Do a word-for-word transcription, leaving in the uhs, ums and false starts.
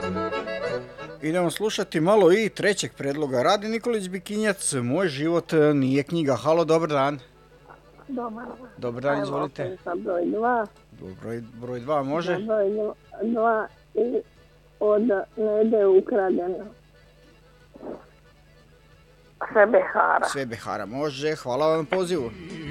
Idemo slušati malo i trećeg predloga. Radi Nikolić Bikinjac, Moj život nije knjiga. Halo, dobar dan. Dobar. Dobar dan, izvolite. Evo, sa broj dva. Broj, broj dva može? Sa broj dva i od Lede ukradeno. Sve Behara. Sve Behara može, hvala vam na pozivu.